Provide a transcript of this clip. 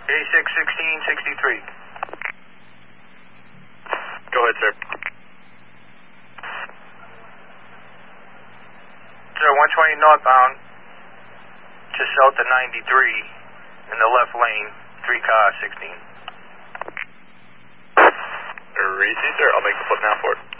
A61663. Go ahead, sir. Sir, 120 northbound, just south of 93, in the left lane, 3 car 16. Receive, sir. I'll make the flip now for it.